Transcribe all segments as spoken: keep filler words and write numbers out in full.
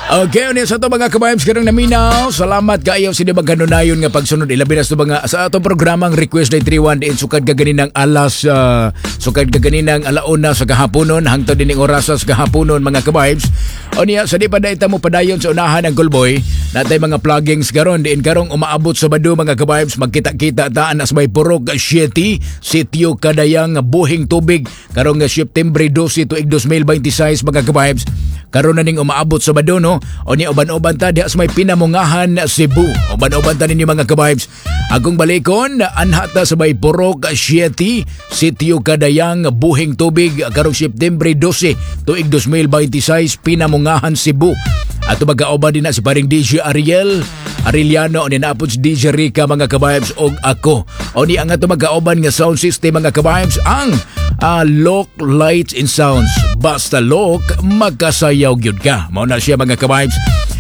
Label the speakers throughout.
Speaker 1: Okay, unya sa ito mga kabayams karong naminaw. Salamat kaayo sa mga kanunayon nga pagsunod. Ilabi na sa mga sa atong programang Request Day three one diin sukad kaganinang alas uh, sukad kaganinang alauna sa kahaponon hangtod dining oras sa kahaponon mga kabayams. Unya sa di pa daita mo padayon sa unahan ang Goalboy. Natay mga pluggings karon diin karong umaabot sa Bado mga kabayams. Magkita-kita taan as may purog Sieti, sitio Kadayang buhing tubig karong September twelve tuig twenty twenty-six mga kabayams. Karon na ning umaabot sa Bado no. O ni uban-uban ta diha sa may pinamungahan Cebu. Uban-uban ta ninyo mga kabibes. Agong balikon anhata sa may Purok Sieti, sitio Kadayang buhing tubig karong September twelve tuig twenty twenty-six pinamungahan Cebu. Ato magkaoban din na si paring D J Ariel Ariliano ni naapod si D J Rica mga kabibes og ako. O ni ang ato magkaoban nga sound system mga kabibes ang uh, Lock Lights and Sounds. Basta lock magkasayaw gyud ka. Mao na siya mga kabibes.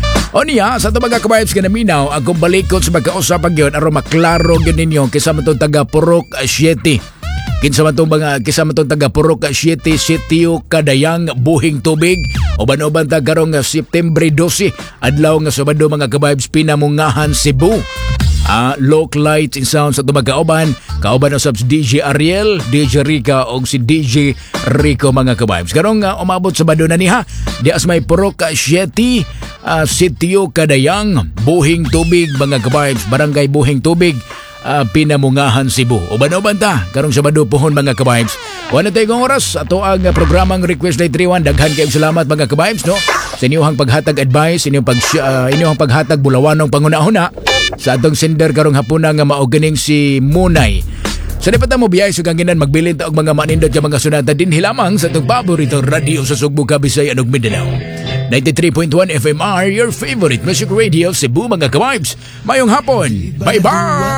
Speaker 1: O niya, sa ito mga kabibes ka naminaw, akong balikot sa magkausapang yun aron maklaro yun ninyo kisa man itong taga Purok Sieti. Kinsa man itong mga kisa man itong taga Purok Sieti, sitio Kadayang buhing tubig. Uban-uban ta karong September twelve adlaw nga Sabado mga kabibes pinamungahan Cebu. Uh, Lock Lights and Sounds sa tumagkaoban. Kaoban usab si D J Ariel, D J Rica o si D J Rico mga kabibes. Karong nga uh, umabot sa Bado na niha. Di as may Purok Sieti, uh, sitio Kadayang buhing tubig mga kabibes. Barangay buhing tubig. Uh, pinamungahan Cebu. Uban-uban ta karong Sabado pohon mga kabibes. Wala tayong oras ato ang uh, programang Request Day three one. Daghan kayong salamat mga kabibes no sa inyong paghatag advice, inyong pag uh, inyong paghatag bulawanong pangunahuna sa atong sender karong hapuna nga mauganing si Munay. Sa dapat mo biyay sa kanginan magbilin ta og mga manindot sa mga sunata din hilamang sa atong paborito radio sa Sugbo, Kabisayan ug Mindanao. ninety-three point one F M R, your favorite music radio Cebu mga kabibes. Mayong hapon. Bye-bye!